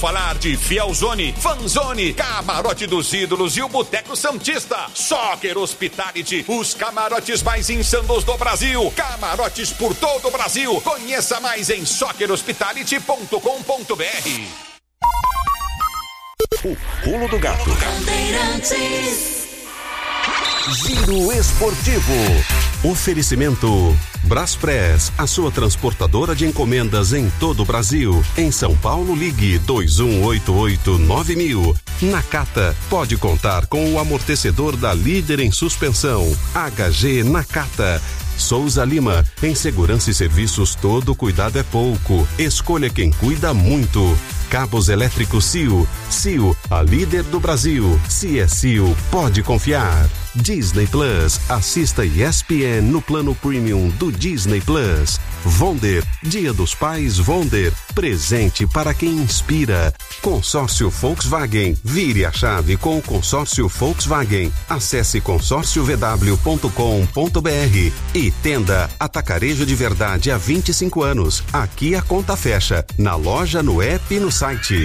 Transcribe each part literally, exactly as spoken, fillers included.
Falar de Fielzone, Fanzone, Camarote dos Ídolos e o Boteco Santista. Soccer Hospitality, os camarotes mais insanos do Brasil. Camarotes por todo o Brasil. Conheça mais em soccer hospitality ponto com ponto b r. O pulo do gato. Giro esportivo. Oferecimento Braspress, a sua transportadora de encomendas em todo o Brasil. Em São Paulo, ligue dois um oito oito nove mil. Nakata, pode contar com o amortecedor da líder em suspensão. H G Nakata. Souza Lima, em segurança e serviços todo cuidado é pouco. Escolha quem cuida muito. Cabos elétricos C I O. C I O, a líder do Brasil. Se é C I O, pode confiar. Disney Plus, assista E S P N no plano premium do Disney Plus. Vonder, Dia dos Pais Vonder, presente para quem inspira. Consórcio Volkswagen, vire a chave com o consórcio Volkswagen. Acesse consórcio v w ponto com ponto b r. E Tenda Atacarejo de Verdade há vinte e cinco anos. Aqui a conta fecha, na loja, no app e no site.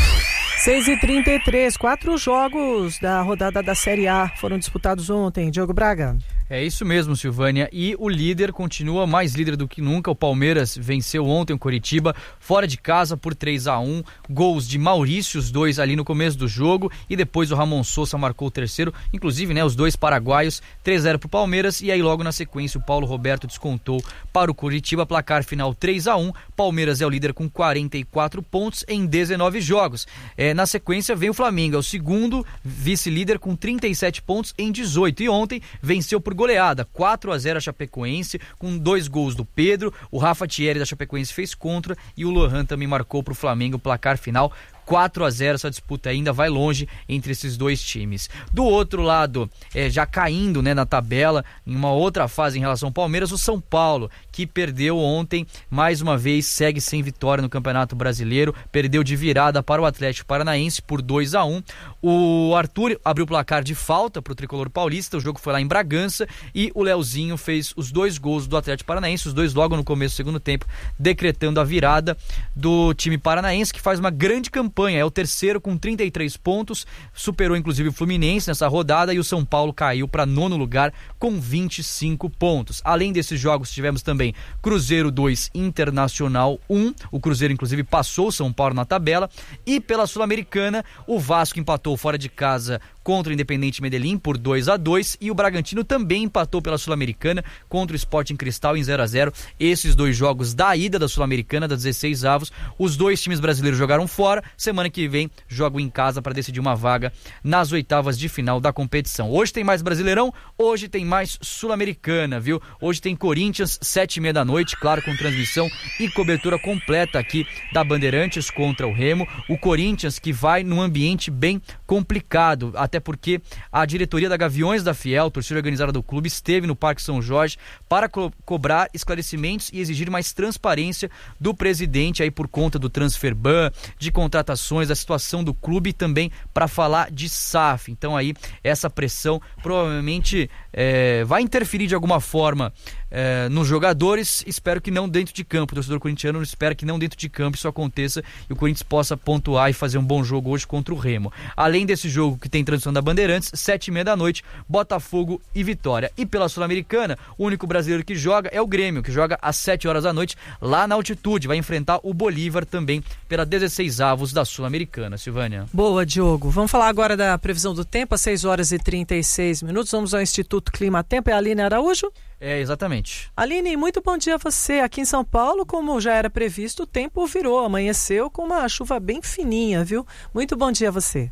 seis e trinta e três, quatro jogos da rodada da Série A foram disputados ontem. Diogo Braga. É isso mesmo, Silvânia, e o líder continua mais líder do que nunca. O Palmeiras venceu ontem o Coritiba, fora de casa por três a um, gols de Maurício, os dois ali no começo do jogo, e depois o Ramon Sousa marcou o terceiro, inclusive, né, os dois paraguaios, três a zero pro Palmeiras, e aí logo na sequência o Paulo Roberto descontou para o Coritiba, placar final três a um, Palmeiras é o líder com quarenta e quatro pontos em dezenove jogos. É, na sequência vem o Flamengo, é o segundo vice-líder com trinta e sete pontos em dezoito, e ontem venceu por goleada, quatro a zero a Chapecoense, com dois gols do Pedro, o Rafa Thierry da Chapecoense fez contra e o Lohan também marcou para o Flamengo, placar final quatro a zero, essa disputa ainda vai longe entre esses dois times. Do outro lado, é, já caindo, né, na tabela, em uma outra fase em relação ao Palmeiras, o São Paulo, que perdeu ontem, mais uma vez segue sem vitória no Campeonato Brasileiro, perdeu de virada para o Atlético Paranaense por dois a um. O Arthur abriu o placar de falta para o tricolor paulista, o jogo foi lá em Bragança, e o Leozinho fez os dois gols do Atlético Paranaense, os dois logo no começo do segundo tempo, decretando a virada do time paranaense, que faz uma grande campanha. É o terceiro com trinta e três pontos, superou inclusive o Fluminense nessa rodada, e o São Paulo caiu para nono lugar com vinte e cinco pontos. Além desses jogos, tivemos também Cruzeiro dois, Internacional um, o Cruzeiro inclusive passou o São Paulo na tabela, e pela Sul-Americana, o Vasco empatou fora de casa contra o Independente Medellín por dois a dois, e o Bragantino também empatou pela Sul-Americana contra o Sporting Cristal em zero a zero. Esses dois jogos da ida da Sul-Americana, das dezesseis avos, os dois times brasileiros jogaram fora. Semana que vem jogam em casa para decidir uma vaga nas oitavas de final da competição. Hoje tem mais Brasileirão, hoje tem mais Sul-Americana, viu? Hoje tem Corinthians, sete e meia da noite, claro, com transmissão e cobertura completa aqui da Bandeirantes contra o Remo. O Corinthians que vai num ambiente bem complicado, até porque a diretoria da Gaviões da Fiel, torcida organizada do clube, esteve no Parque São Jorge para co- cobrar esclarecimentos e exigir mais transparência do presidente aí por conta do transfer ban, de contratações, da situação do clube, e também para falar de S A F. Então aí essa pressão provavelmente é, vai interferir de alguma forma é, nos jogadores. Espero que não dentro de campo. O torcedor corintiano espera que não dentro de campo isso aconteça e o Corinthians possa pontuar e fazer um bom jogo hoje contra o Remo. Além desse jogo que tem transmissão da Bandeirantes, sete e meia da noite, Botafogo e Vitória. E pela Sul-Americana, o único brasileiro que joga é o Grêmio, que joga às sete horas da noite lá na altitude, vai enfrentar o Bolívar também pela dezesseis avos da Sul-Americana. Silvânia. Boa, Diogo. Vamos falar agora da previsão do tempo, às seis horas e trinta e seis minutos. Vamos ao Instituto Clima Tempo. É a Aline Araújo? É, exatamente. Aline, muito bom dia a você. Aqui em São Paulo, como já era previsto, o tempo virou, amanheceu com uma chuva bem fininha, viu? Muito bom dia a você.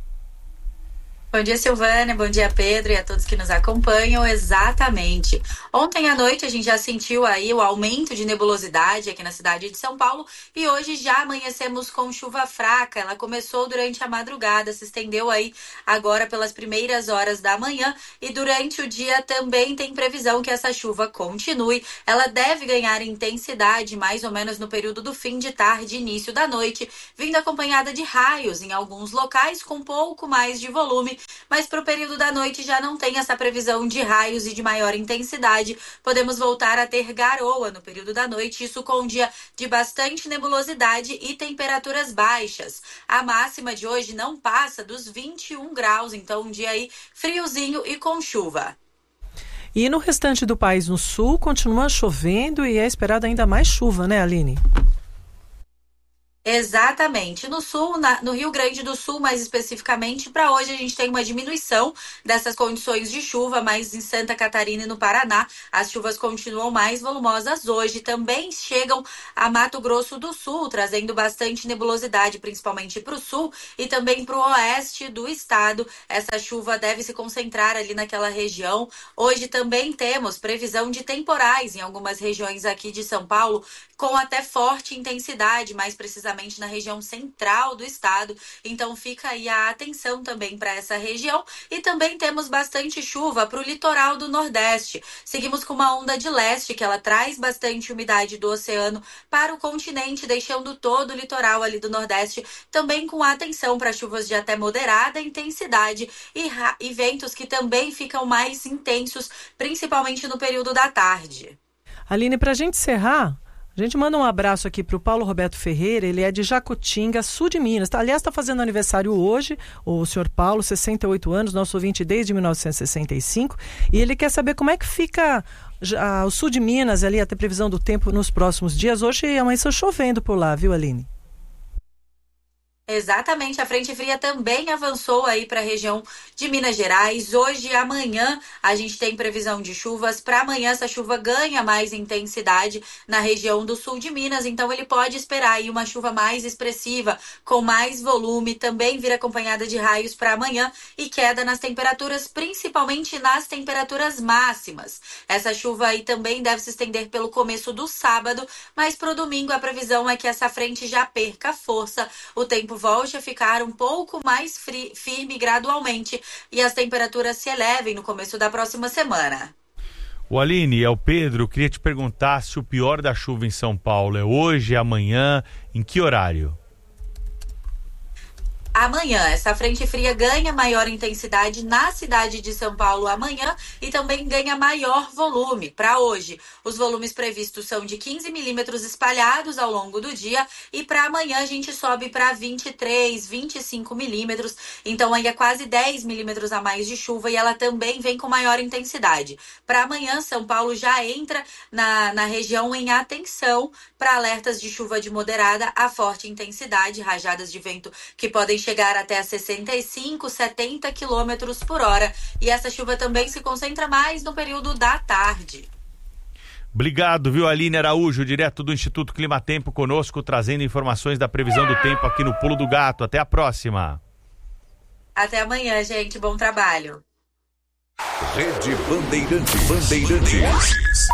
Bom dia, Silvânia, bom dia, Pedro, e a todos que nos acompanham. Exatamente. Ontem à noite a gente já sentiu aí o aumento de nebulosidade aqui na cidade de São Paulo, e hoje já amanhecemos com chuva fraca. Ela começou durante a madrugada, se estendeu aí agora pelas primeiras horas da manhã, e durante o dia também tem previsão que essa chuva continue. Ela deve ganhar intensidade mais ou menos no período do fim de tarde e início da noite, vindo acompanhada de raios em alguns locais com pouco mais de volume, tarde, mas para o período da noite já não tem essa previsão de raios e de maior intensidade. Podemos voltar a ter garoa no período da noite, isso com um dia de bastante nebulosidade e temperaturas baixas. A máxima de hoje não passa dos vinte e um graus, então um dia aí friozinho e com chuva. E no restante do país, no sul, continua chovendo e é esperado ainda mais chuva, né, Aline? Exatamente. No sul, na, no Rio Grande do Sul, mais especificamente, para hoje a gente tem uma diminuição dessas condições de chuva, mas em Santa Catarina e no Paraná as chuvas continuam mais volumosas hoje. Também chegam a Mato Grosso do Sul, trazendo bastante nebulosidade, principalmente para o sul e também para o oeste do estado. Essa chuva deve se concentrar ali naquela região. Hoje também temos previsão de temporais em algumas regiões aqui de São Paulo, com até forte intensidade, mais precisamente na região central do estado. Então fica aí a atenção também para essa região. E também temos bastante chuva para o litoral do Nordeste. Seguimos com uma onda de leste, que ela traz bastante umidade do oceano para o continente, deixando todo o litoral ali do Nordeste também com atenção para chuvas de até moderada intensidade e, e ventos que também ficam mais intensos, principalmente no período da tarde. Aline, para a gente encerrar, a gente manda um abraço aqui para o Paulo Roberto Ferreira, ele é de Jacutinga, sul de Minas. Tá, aliás, está fazendo aniversário hoje, o senhor Paulo, sessenta e oito anos, nosso ouvinte desde mil novecentos e sessenta e cinco. E ele quer saber como é que fica já, o sul de Minas, ali, até previsão do tempo nos próximos dias. Hoje amanheceu chovendo por lá, viu, Aline? Exatamente, a frente fria também avançou aí para a região de Minas Gerais. Hoje e amanhã a gente tem previsão de chuvas. Para amanhã essa chuva ganha mais intensidade na região do sul de Minas, então ele pode esperar aí uma chuva mais expressiva, com mais volume, também vir acompanhada de raios para amanhã e queda nas temperaturas, principalmente nas temperaturas máximas. Essa chuva aí também deve se estender pelo começo do sábado, mas para o domingo a previsão é que essa frente já perca força, o tempo volte a ficar um pouco mais fri- firme gradualmente e as temperaturas se elevem no começo da próxima semana. O Aline, é o Pedro, eu queria te perguntar se o pior da chuva em São Paulo é hoje, é amanhã, em que horário? Amanhã, essa frente fria ganha maior intensidade na cidade de São Paulo amanhã e também ganha maior volume. Para hoje, os volumes previstos são de quinze milímetros espalhados ao longo do dia e para amanhã a gente sobe para vinte e três, vinte e cinco milímetros. Então aí é quase dez milímetros a mais de chuva e ela também vem com maior intensidade. Para amanhã, São Paulo já entra na, na região em atenção para alertas de chuva de moderada a forte intensidade, rajadas de vento que podem chegar até a sessenta e cinco, setenta quilômetros por hora. E essa chuva também se concentra mais no período da tarde. Obrigado, viu, Aline Araújo, direto do Instituto Climatempo, conosco, trazendo informações da previsão do tempo aqui no Pulo do Gato. Até a próxima. Até amanhã, gente. Bom trabalho. Rede Bandeirantes. Bandeirantes.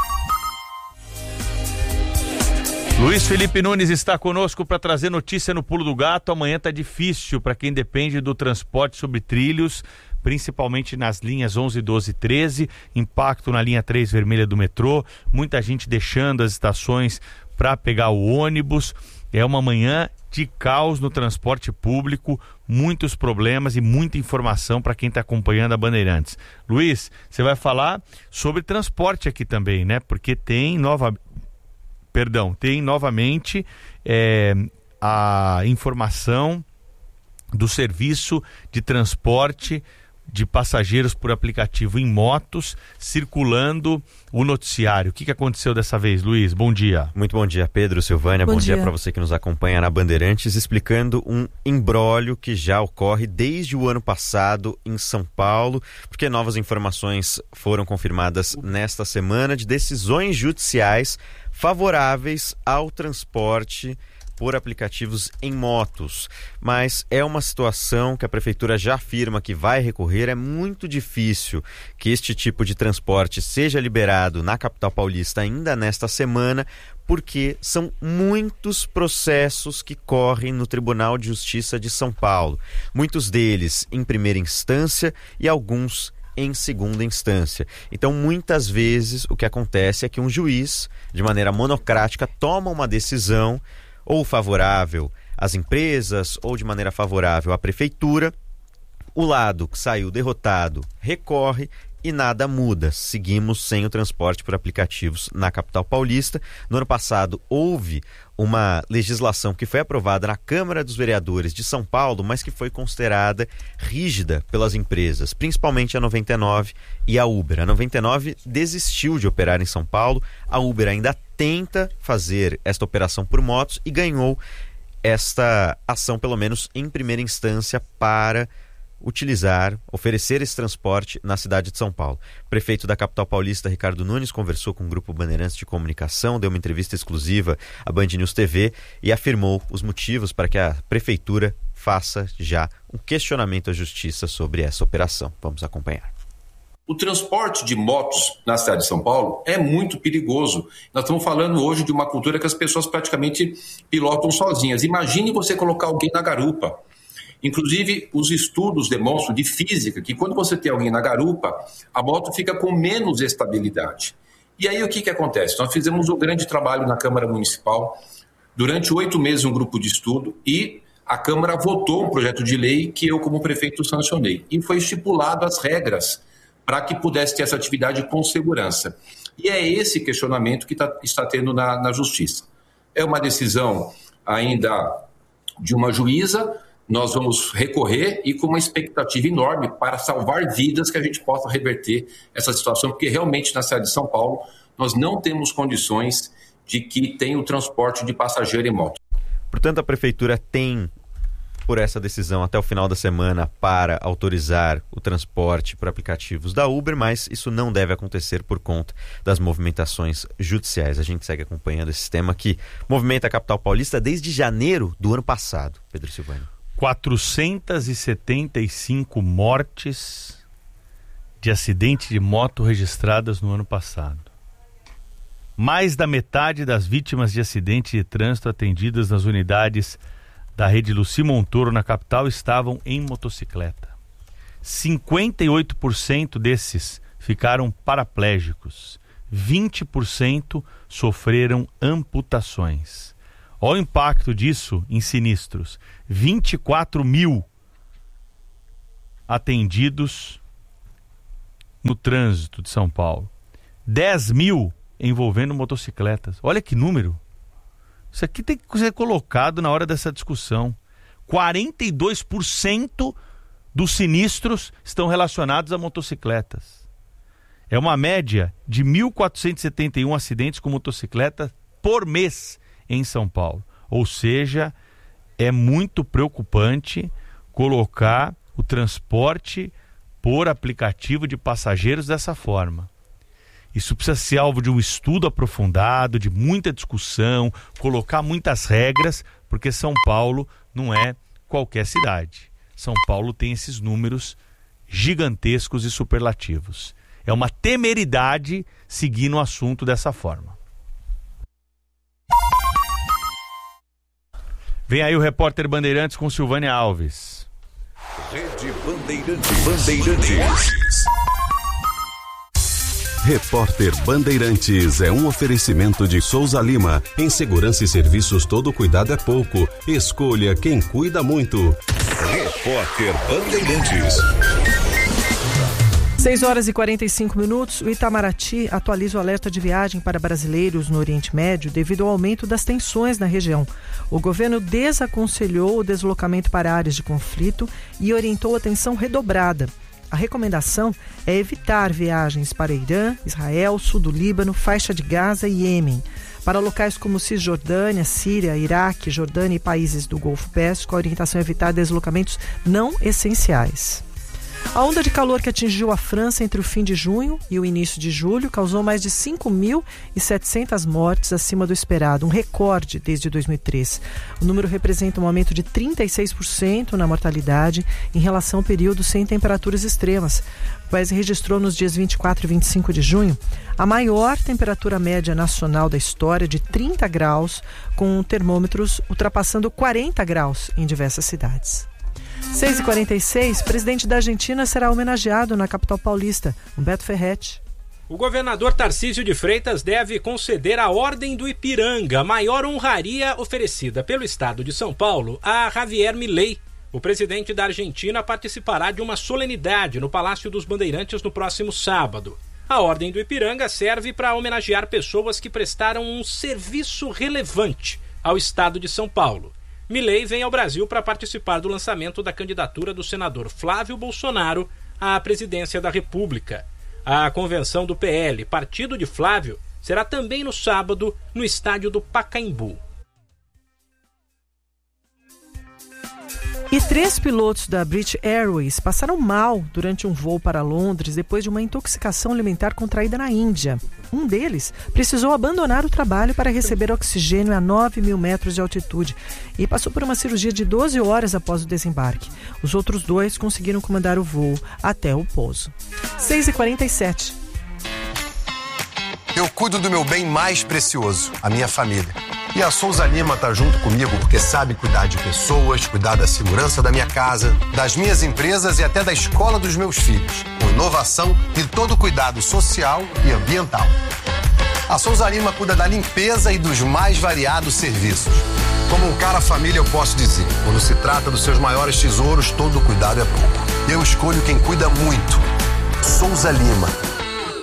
Luiz Felipe Nunes está conosco para trazer notícia no Pulo do Gato. Amanhã está difícil para quem depende do transporte sobre trilhos, principalmente nas linhas onze, doze e treze, impacto na linha três vermelha do metrô, muita gente deixando as estações para pegar o ônibus. É uma manhã de caos no transporte público, muitos problemas e muita informação para quem está acompanhando a Bandeirantes. Luiz, você vai falar sobre transporte aqui também, né? Porque tem nova... Perdão, tem novamente é, a informação do serviço de transporte de passageiros por aplicativo em motos, circulando o noticiário. O que, que aconteceu dessa vez, Luiz? Bom dia. Muito bom dia, Pedro, Silvânia. Bom, bom dia, dia para você que nos acompanha na Bandeirantes, explicando um imbróglio que já ocorre desde o ano passado em São Paulo, porque novas informações foram confirmadas nesta semana de decisões judiciais favoráveis ao transporte por aplicativos em motos, mas é uma situação que a prefeitura já afirma que vai recorrer. É muito difícil que este tipo de transporte seja liberado na capital paulista ainda nesta semana, porque são muitos processos que correm no Tribunal de Justiça de São Paulo, muitos deles em primeira instância e alguns em segunda instância. Então, muitas vezes o que acontece é que um juiz, de maneira monocrática, toma uma decisão ou favorável às empresas ou de maneira favorável à prefeitura, O lado que saiu derrotado recorre e nada muda. Seguimos sem o transporte por aplicativos na capital paulista. No ano passado houve uma legislação que foi aprovada na Câmara dos Vereadores de São Paulo, mas que foi considerada rígida pelas empresas, principalmente a noventa e nove e a Uber. A noventa e nove desistiu de operar em São Paulo, a Uber ainda tenta fazer esta operação por motos e ganhou esta ação, pelo menos em primeira instância, para utilizar, oferecer esse transporte na cidade de São Paulo. O prefeito da capital paulista, Ricardo Nunes, conversou com o Grupo Bandeirantes de Comunicação, deu uma entrevista exclusiva à Band News T V e afirmou os motivos para que a prefeitura faça já um questionamento à justiça sobre essa operação. Vamos acompanhar. O transporte de motos na cidade de São Paulo é muito perigoso. Nós estamos falando hoje de uma cultura que as pessoas praticamente pilotam sozinhas. Imagine você colocar alguém na garupa. Inclusive, os estudos demonstram de física que quando você tem alguém na garupa, a moto fica com menos estabilidade. E aí o que, que acontece? Nós fizemos um grande trabalho na Câmara Municipal, durante oito meses um grupo de estudo, e a Câmara votou um projeto de lei que eu, como prefeito, sancionei. E foi estipulado as regras para que pudesse ter essa atividade com segurança. E é esse questionamento que tá, está tendo na, na Justiça. É uma decisão ainda de uma juíza. Nós vamos recorrer e com uma expectativa enorme para salvar vidas, que a gente possa reverter essa situação, porque realmente na cidade de São Paulo nós não temos condições de que tenha o transporte de passageiro e moto. Portanto, a Prefeitura tem, por essa decisão, até o final da semana para autorizar o transporte por aplicativos da Uber, mas isso não deve acontecer por conta das movimentações judiciais. A gente segue acompanhando esse tema que movimenta a capital paulista desde janeiro do ano passado. Pedro Silvani. quatrocentas e setenta e cinco mortes de acidente de moto registradas no ano passado. Mais da metade das vítimas de acidente de trânsito atendidas nas unidades da rede Luci Montoro na capital estavam em motocicleta. cinquenta e oito por cento desses ficaram paraplégicos. vinte por cento sofreram amputações. Olha o impacto disso em sinistros. vinte e quatro mil atendidos no trânsito de São Paulo. dez mil envolvendo motocicletas. Olha que número. Isso aqui tem que ser colocado na hora dessa discussão. quarenta e dois por cento dos sinistros estão relacionados a motocicletas. É uma média de mil quatrocentos e setenta e um acidentes com motocicleta por mês em São Paulo. Ou seja, é muito preocupante colocar o transporte por aplicativo de passageiros dessa forma. Isso precisa ser alvo de um estudo aprofundado, de muita discussão, colocar muitas regras, porque São Paulo não é qualquer cidade. São Paulo tem esses números gigantescos e superlativos. É uma temeridade seguir no assunto dessa forma. Vem aí o repórter Bandeirantes com Silvânia Alves. Rede Bandeirantes. Bandeirantes. Repórter Bandeirantes é um oferecimento de Souza Lima. Em segurança e serviços, todo cuidado é pouco. Escolha quem cuida muito. Repórter Bandeirantes. seis horas e quarenta e cinco minutos, o Itamaraty atualiza o alerta de viagem para brasileiros no Oriente Médio devido ao aumento das tensões na região. O governo desaconselhou o deslocamento para áreas de conflito e orientou atenção redobrada. A recomendação é evitar viagens para Irã, Israel, sul do Líbano, faixa de Gaza e Iêmen. Para locais como Cisjordânia, Síria, Iraque, Jordânia e países do Golfo Pérsico, a orientação é evitar deslocamentos não essenciais. A onda de calor que atingiu a França entre o fim de junho e o início de julho causou mais de cinco mil e setecentas mortes acima do esperado, um recorde desde dois mil e três. O número representa um aumento de trinta e seis por cento na mortalidade em relação ao período sem temperaturas extremas. O país registrou nos dias vinte e quatro e vinte e cinco de junho a maior temperatura média nacional da história de trinta graus, com termômetros ultrapassando quarenta graus em diversas cidades. seis e quarenta e seis, presidente da Argentina será homenageado na capital paulista, Humberto Ferretti. O governador Tarcísio de Freitas deve conceder a Ordem do Ipiranga, a maior honraria oferecida pelo estado de São Paulo a Javier Milei, O presidente da Argentina participará de uma solenidade no Palácio dos Bandeirantes no próximo sábado. A Ordem do Ipiranga serve para homenagear pessoas que prestaram um serviço relevante ao estado de São Paulo. Milei vem ao Brasil para participar do lançamento da candidatura do senador Flávio Bolsonaro à presidência da República. A convenção do P L, partido de Flávio, será também no sábado no estádio do Pacaembu. E três pilotos da British Airways passaram mal durante um voo para Londres depois de uma intoxicação alimentar contraída na Índia. Um deles precisou abandonar o trabalho para receber oxigênio a nove mil metros de altitude e passou por uma cirurgia de doze horas após o desembarque. Os outros dois conseguiram comandar o voo até o pouso. seis e quarenta e sete. Eu cuido do meu bem mais precioso, a minha família. E a Souza Lima está junto comigo porque sabe cuidar de pessoas, cuidar da segurança da minha casa, das minhas empresas e até da escola dos meus filhos, com inovação e todo o cuidado social e ambiental. A Souza Lima cuida da limpeza e dos mais variados serviços. Como um cara família, eu posso dizer, quando se trata dos seus maiores tesouros, todo cuidado é pouco. Eu escolho quem cuida muito. Souza Lima.